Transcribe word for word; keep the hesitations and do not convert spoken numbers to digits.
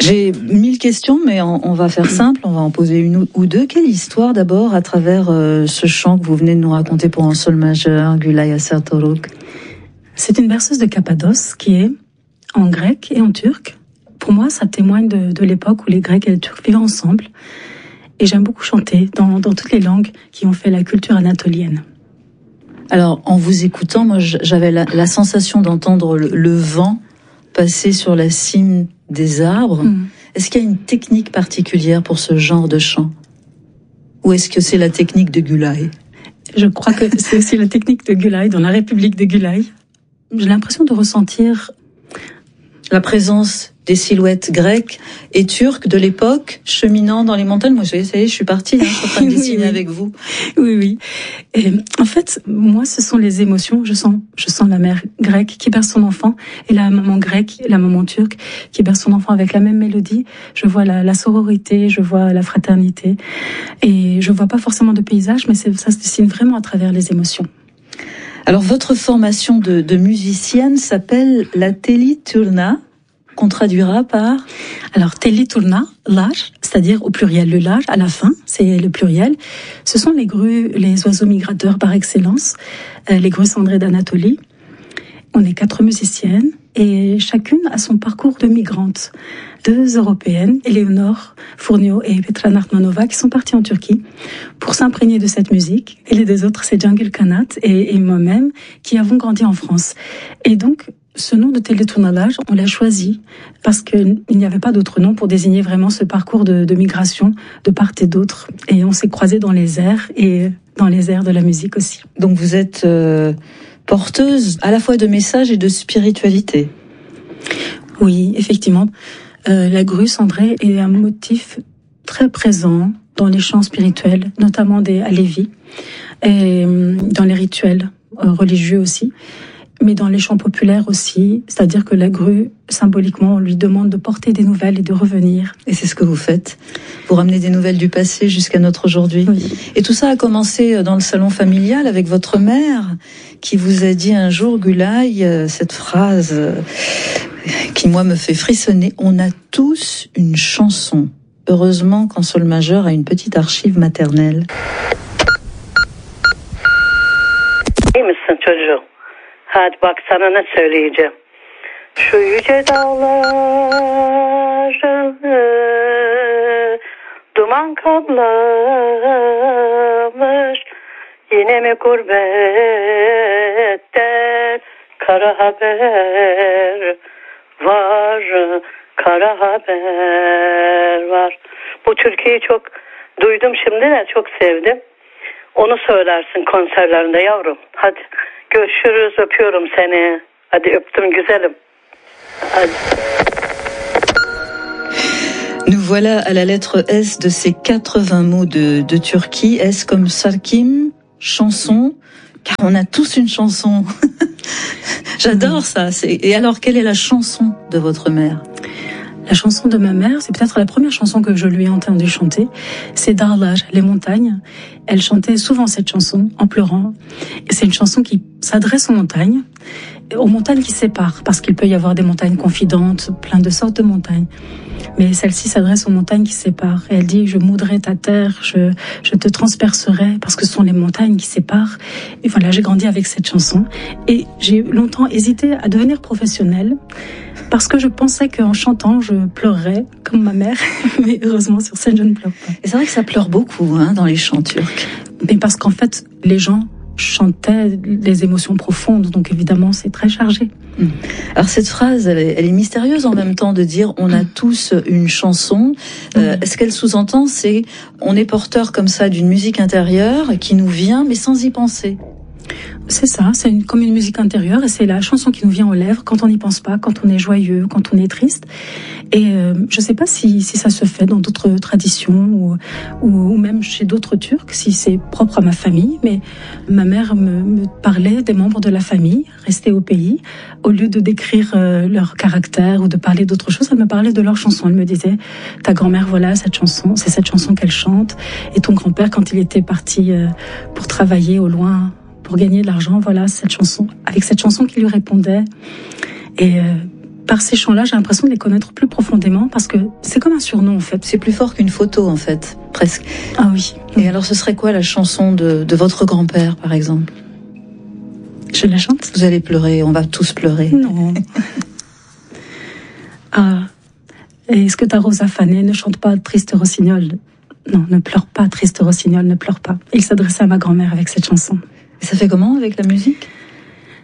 J'ai mille questions, mais on, on va faire simple, on va en poser une ou deux. Quelle histoire d'abord à travers euh, ce chant que vous venez de nous raconter pour un sol majeur, Gülay Asertoruk? C'est une berceuse de Cappadoce qui est en grec et en turc. Pour moi, ça témoigne de, de l'époque où les Grecs et les Turcs vivaient ensemble. Et j'aime beaucoup chanter dans, dans toutes les langues qui ont fait la culture anatolienne. Alors, en vous écoutant, moi, j'avais la, la sensation d'entendre le, le vent passer sur la cime des arbres. Mmh. Est-ce qu'il y a une technique particulière pour ce genre de chant? Ou est-ce que c'est la technique de Gülay? Je crois que c'est aussi la technique de Gülay, dans la République de Gülay. J'ai l'impression de ressentir la présence des silhouettes grecques et turques de l'époque cheminant dans les montagnes. Moi, ça y est, je suis partie, hein, je suis en train de dessiner oui, oui. avec vous. Oui, oui. Et en fait, moi, ce sont les émotions. Je sens, je sens la mère grecque qui berce son enfant et la maman grecque, la maman turque qui berce son enfant avec la même mélodie. Je vois la, la sororité, je vois la fraternité. Et je vois pas forcément de paysage, mais c'est, ça se dessine vraiment à travers les émotions. Alors, votre formation de, de musicienne s'appelle la Teli Turna, qu'on traduira par... Alors, Teli Turna, l'âge, c'est-à-dire au pluriel, le l'âge, à la fin, c'est le pluriel. Ce sont les grues, les oiseaux migrateurs par excellence, euh, les grues cendrées d'Anatolie. On est quatre musiciennes et chacune a son parcours de migrante. Deux européennes, Eleonore Fournio et Petra Nartmanova, qui sont parties en Turquie pour s'imprégner de cette musique. Et les deux autres, c'est Cengül Kanat et, et moi-même, qui avons grandi en France. Et donc, ce nom de Teli Turna, on l'a choisi parce qu'il n'y avait pas d'autre nom pour désigner vraiment ce parcours de, de migration de part et d'autre. Et on s'est croisés dans les airs et dans les airs de la musique aussi. Donc vous êtes euh, porteuse à la fois de messages et de spiritualité. Oui, effectivement. Euh, la grue cendrée est un motif très présent dans les chants spirituels, notamment des Halévis, et dans les rituels euh, religieux aussi, mais dans les chants populaires aussi, c'est-à-dire que la grue, symboliquement, on lui demande de porter des nouvelles et de revenir. Et c'est ce que vous faites. Vous ramenez des nouvelles du passé jusqu'à notre aujourd'hui. Oui. Et tout ça a commencé dans le salon familial avec votre mère, qui vous a dit un jour, Gülay, cette phrase qui, moi, me fait frissonner. On a tous une chanson. Heureusement qu'en sol majeur a une petite archive maternelle. Hadi bak sana ne söyleyeceğim. Şu yüce dağları duman kaplamış. Yine mi gurbetten kara haber var, kara haber var. Bu türküyü çok duydum şimdi de çok sevdim. Onu söylersin konserlerinde yavrum. Hadi. Görüşürüz, öpüyorum seni. Hadi öptüm güzelim. Hadi. Nous voilà à la lettre S de ces quatre-vingts mots de, de Turquie. S comme Sarkim, chanson, car on a tous une chanson. J'adore ça. C'est... Et alors, quelle est la chanson de votre mère ? La chanson de ma mère, c'est peut-être la première chanson que je lui ai entendu chanter. C'est Dağlar, les montagnes. Elle chantait souvent cette chanson en pleurant. Et c'est une chanson qui s'adresse aux montagnes, aux montagnes qui séparent, parce qu'il peut y avoir des montagnes confidentes, plein de sortes de montagnes. Mais celle-ci s'adresse aux montagnes qui séparent. Et elle dit, je moudrai ta terre, je, je te transpercerai, parce que ce sont les montagnes qui séparent. Et voilà, j'ai grandi avec cette chanson. Et j'ai longtemps hésité à devenir professionnelle, parce que je pensais qu'en chantant, je pleurerais comme ma mère. Mais heureusement, sur scène, je ne pleure pas. Et c'est vrai que ça pleure beaucoup, hein, dans les chants turcs. Mais parce qu'en fait, les gens chantaient les émotions profondes, donc évidemment, c'est très chargé. Mmh. Alors cette phrase, elle est, elle est mystérieuse en même temps de dire on a tous une chanson. Euh, mmh. Ce qu'elle sous-entend, c'est on est porteur comme ça d'une musique intérieure qui nous vient, mais sans y penser. C'est ça, c'est une, comme une musique intérieure et c'est la chanson qui nous vient aux lèvres quand on n'y pense pas, quand on est joyeux, quand on est triste. Et euh, je sais pas si, si ça se fait dans d'autres traditions ou, ou, ou même chez d'autres Turcs, si c'est propre à ma famille, mais ma mère me, me parlait des membres de la famille restés au pays. Au lieu de décrire euh, leur caractère ou de parler d'autre chose, elle me parlait de leur chanson. Elle me disait, ta grand-mère, voilà cette chanson, c'est cette chanson qu'elle chante. Et ton grand-père, quand il était parti euh, pour travailler au loin, pour gagner de l'argent, voilà cette chanson, avec cette chanson qui lui répondait. Et euh, par ces chants-là, j'ai l'impression de les connaître plus profondément parce que c'est comme un surnom en fait. C'est plus fort qu'une photo en fait, presque. Ah oui. Et alors ce serait quoi la chanson de, de votre grand-père par exemple? Je la chante? Vous allez pleurer, on va tous pleurer. Non. Ah, est-ce que ta rosa fanée ne chante pas Triste Rossignol? Non, ne pleure pas, Triste Rossignol, ne pleure pas. Il s'adressait à ma grand-mère avec cette chanson. Et ça fait comment avec la musique?